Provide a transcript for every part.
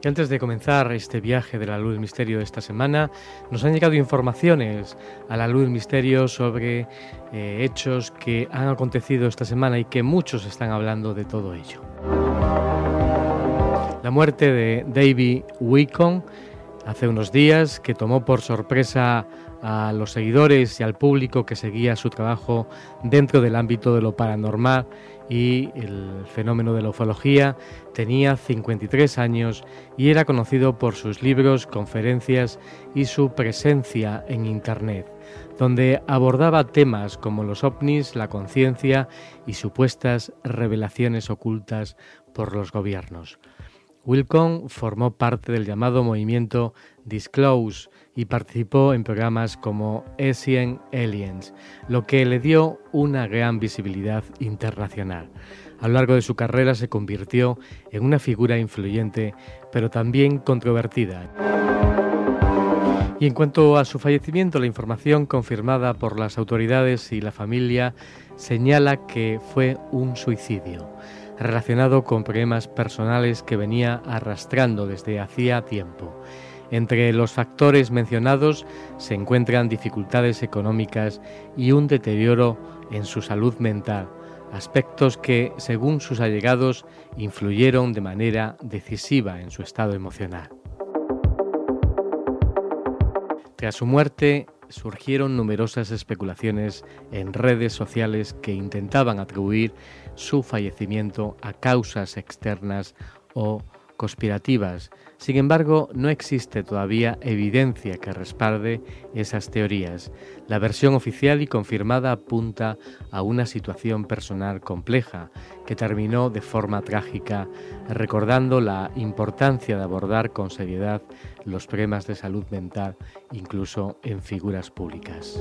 Y antes de comenzar este viaje de la luz del misterio de esta semana, nos han llegado informaciones a la luz del misterio sobre hechos que han acontecido esta semana y que muchos están hablando de todo ello. La muerte de David Wickham hace unos días, que tomó por sorpresa a los seguidores y al público que seguía su trabajo dentro del ámbito de lo paranormal y el fenómeno de la ufología. Tenía 53 años y era conocido por sus libros, conferencias y su presencia en Internet, donde abordaba temas como los ovnis, la conciencia y supuestas revelaciones ocultas por los gobiernos. Wickham formó parte del llamado movimiento Disclose y participó en programas como Ancient Aliens, lo que le dio una gran visibilidad internacional. A lo largo de su carrera se convirtió en una figura influyente, pero también controvertida. Y en cuanto a su fallecimiento, la información confirmada por las autoridades y la familia señala que fue un suicidio, relacionado con problemas personales que venía arrastrando desde hacía tiempo. Entre los factores mencionados se encuentran dificultades económicas y un deterioro en su salud mental, aspectos que, según sus allegados, influyeron de manera decisiva en su estado emocional. Tras su muerte, surgieron numerosas especulaciones en redes sociales que intentaban atribuir su fallecimiento a causas externas o conspirativas. Sin embargo, no existe todavía evidencia que respalde esas teorías. La versión oficial y confirmada apunta a una situación personal compleja que terminó de forma trágica, recordando la importancia de abordar con seriedad los problemas de salud mental, incluso en figuras públicas.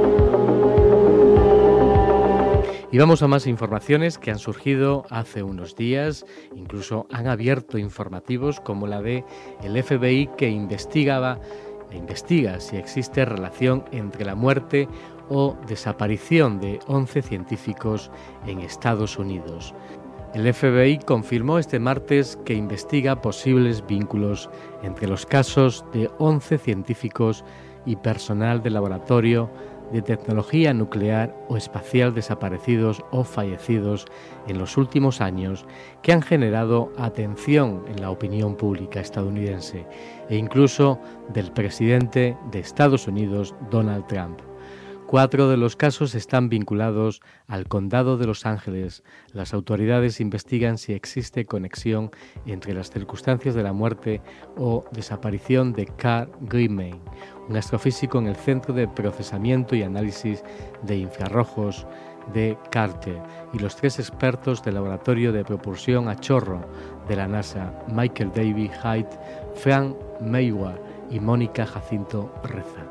Y vamos a más informaciones que han surgido hace unos días, incluso han abierto informativos como la de el FBI, que investiga si existe relación entre la muerte o desaparición de 11 científicos en Estados Unidos. El FBI confirmó este martes que investiga posibles vínculos entre los casos de 11 científicos y personal de laboratorio de tecnología nuclear o espacial desaparecidos o fallecidos en los últimos años, que han generado atención en la opinión pública estadounidense e incluso del presidente de Estados Unidos, Donald Trump. 4 de los casos están vinculados al condado de Los Ángeles. Las autoridades investigan si existe conexión entre las circunstancias de la muerte o desaparición de Carl Grimman, un astrofísico en el Centro de Procesamiento y Análisis de Infrarrojos de Carter, y los 3 expertos del Laboratorio de Propulsión a Chorro de la NASA, Michael David Hyde, Frank Mayweather y Mónica Jacinto Reza.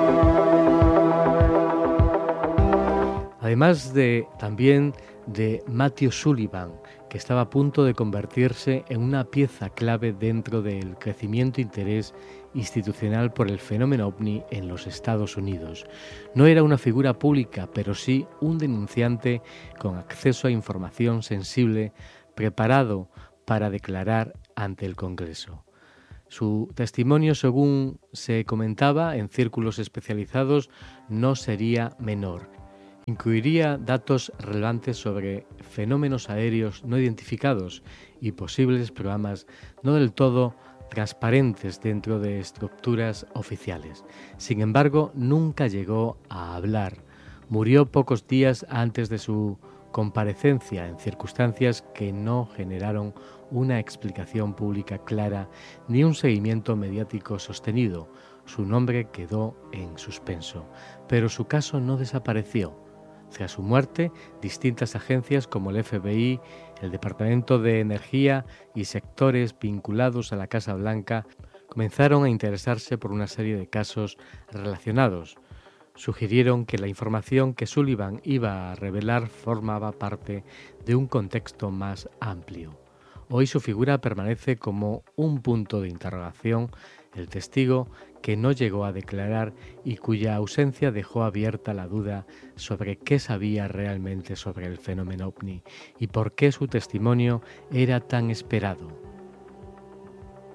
Además también de Matthew Sullivan, que estaba a punto de convertirse en una pieza clave dentro del crecimiento interés institucional por el fenómeno ovni en los Estados Unidos. No era una figura pública, pero sí un denunciante con acceso a información sensible, preparado para declarar ante el Congreso. Su testimonio, según se comentaba en círculos especializados, no sería menor. Incluiría datos relevantes sobre fenómenos aéreos no identificados y posibles programas no del todo transparentes dentro de estructuras oficiales. Sin embargo, nunca llegó a hablar. Murió pocos días antes de su comparecencia en circunstancias que no generaron una explicación pública clara ni un seguimiento mediático sostenido. Su nombre quedó en suspenso, pero su caso no desapareció. Tras su muerte, distintas agencias como el FBI, el Departamento de Energía y sectores vinculados a la Casa Blanca comenzaron a interesarse por una serie de casos relacionados. Sugirieron que la información que Sullivan iba a revelar formaba parte de un contexto más amplio. Hoy su figura permanece como un punto de interrogación. El testigo que no llegó a declarar y cuya ausencia dejó abierta la duda sobre qué sabía realmente sobre el fenómeno ovni y por qué su testimonio era tan esperado.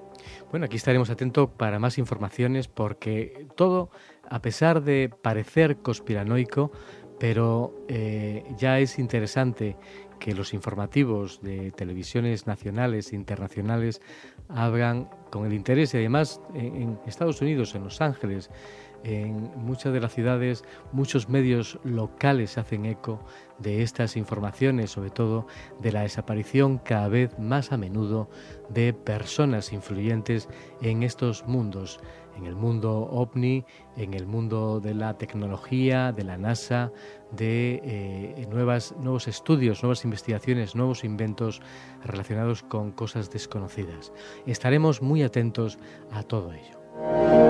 Bueno, aquí estaremos atentos para más informaciones porque todo, a pesar de parecer conspiranoico, pero ya es interesante que los informativos de televisiones nacionales e internacionales hablan con el interés y además en Estados Unidos, en Los Ángeles, en muchas de las ciudades, muchos medios locales hacen eco de estas informaciones, sobre todo de la desaparición cada vez más a menudo de personas influyentes en estos mundos, en el mundo OVNI, en el mundo de la tecnología, de la NASA, de nuevos estudios, nuevas investigaciones, nuevos inventos relacionados con cosas desconocidas. Estaremos muy atentos a todo ello.